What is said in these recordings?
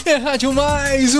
É Rádio Mais,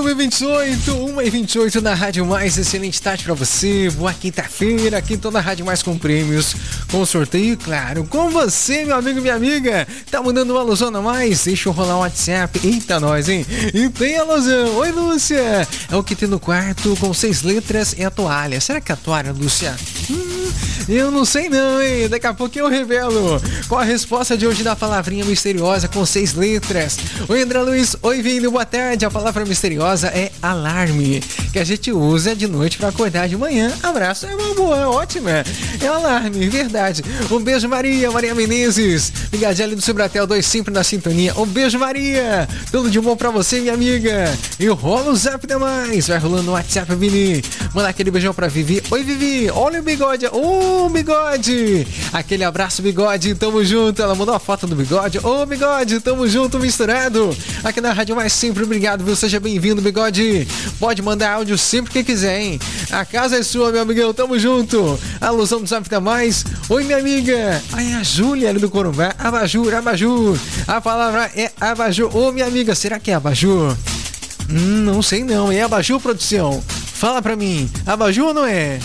1h28 na Rádio Mais. Excelente tarde pra você. Boa quinta-feira, aqui toda a Rádio Mais com prêmios, com sorteio, claro, com você, meu amigo e minha amiga. Tá mandando uma alusão a mais? Deixa eu rolar um WhatsApp. Eita, nós, hein? E tem alusão. Oi, Lúcia. É o que tem no quarto com 6 letras e a toalha. Será que é a toalha, Lúcia? Eu não sei não, hein? Daqui a pouco eu revelo qual a resposta de hoje da palavrinha misteriosa com 6 letras. Oi, André Luiz. Oi, Vini. Boa tarde. A palavra misteriosa é alarme, que a gente usa de noite pra acordar de manhã. Abraço. É uma boa, ótima. É alarme, verdade. Um beijo, Maria. Maria Menezes. Ligadinha ali do Subratel 2, sempre na sintonia. Um beijo, Maria. Tudo de bom pra você, minha amiga. E rola o Zap Demais. Vai rolando no WhatsApp, Vini. Manda aquele beijão pra Vivi. Oi, Vivi. Olha o bigode. Ô, bigode. Aquele abraço, bigode. Tamo junto. Ela mandou a foto do bigode. Ô, bigode. Tamo junto, misturado. Aqui na Rádio Mais sempre. Obrigado, viu? Seja bem-vindo, bigode. Pode mandar áudio sempre que quiser, hein? A casa é sua, meu amigão. Tamo junto. Alusão do Zap Demais. Oi, minha amiga. Ai, a Júlia ali do Corumbá. Abajur, abajur. A palavra é abajur. Ô, minha amiga, será que é abajur? Não sei não. É abajur, produção? Fala pra mim. Abajur ou não é?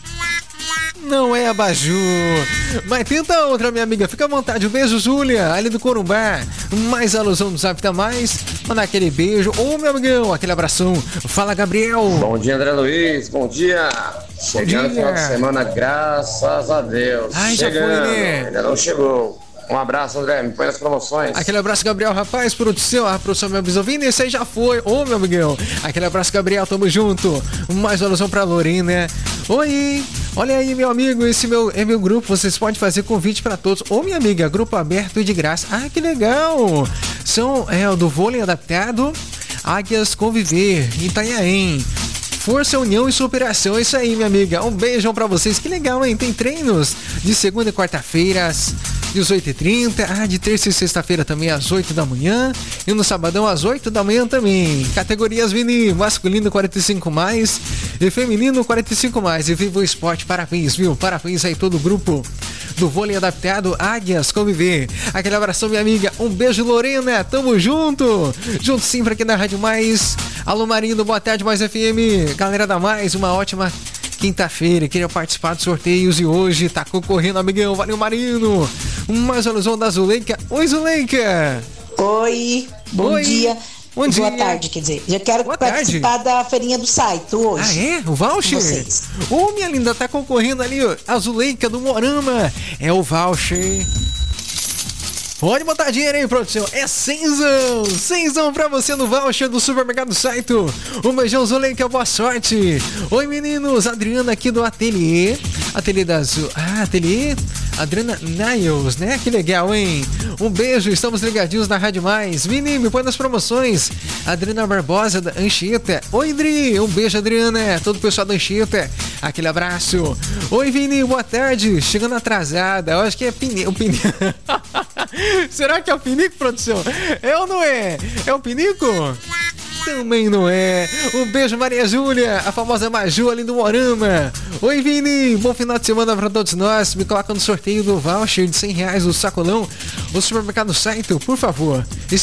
Não é abajur. Mas tenta outra, minha amiga. Fica à vontade. Um beijo, Júlia, ali do Corumbá. Mais alusão do Zap da Mais. Manda aquele beijo. Ô, meu amigão, aquele abração. Fala, Gabriel. Bom dia, André Luiz. Bom dia. Chegando no final de semana, graças a Deus. Ai, chegando. Já foi, né? Ainda não chegou. Um abraço, André. Me põe nas promoções. Aquele abraço, Gabriel. Rapaz, produção. A produção me avisou. Vini, esse aí já foi. Ô, meu amigão. Aquele abraço, Gabriel. Tamo junto. Mais uma alusão pra Lorena. Oi. Olha aí, meu amigo. Esse é meu grupo. Vocês podem fazer convite pra todos. Ô, minha amiga. Grupo aberto e de graça. Ah, que legal. São o do vôlei adaptado. Águias Conviver. Itanhaém. Força, união e superação. É isso aí, minha amiga. Um beijão pra vocês. Que legal, hein? Tem treinos de segunda e quarta-feiras, 18h30. De terça e sexta-feira também, às 8 da manhã. E no sabadão, às 8 da manhã também. Categorias, Vini. Masculino, 45+. E feminino, 45+. E Vivo Esporte. Parabéns, viu? Parabéns aí todo o grupo do vôlei adaptado Águias Conviver. Aquele abração, minha amiga. Um beijo, Lorena. Tamo junto. Junto sempre aqui na Rádio Mais. Alô, Marino. Boa tarde, Mais FM. Galera da Mais, uma ótima quinta-feira. Queria participar dos sorteios e hoje tá concorrendo, amigão. Valeu, Marino. Mais alusão da Zuleika. Oi, Zuleika. Oi, bom dia. Bom dia. Boa tarde, quer dizer. Já quero participar da feirinha do site hoje. Ah, é? O voucher? Ô, minha linda, tá concorrendo ali, ó, a Zuleika do Morama. É o voucher. Pode botar dinheiro aí, produção. É 100zão pra você no voucher do Supermercado Saito. Um beijão, Zuleika, boa sorte. Oi, meninos. Adriana aqui do Ateliê. Ateliê da Azul. Ateliê Adriana Niles, né? Que legal, hein? Um beijo, estamos ligadinhos na Rádio Mais. Vini, me põe nas promoções. Adriana Barbosa da Anchieta. Oi, Dri. Um beijo, Adriana. Todo o pessoal da Anchieta. Aquele abraço. Oi, Vini, boa tarde. Chegando atrasada. Eu acho que é o pinico. Será que é o pinico, produção? É ou não é? É o pinico? Também não é. Um beijo, Maria Júlia, a famosa Maju ali do Morama. Oi, Vini, bom final de semana pra todos nós. Me coloca no sorteio do voucher de R$100 do sacolão. O Supermercado Saito, por favor.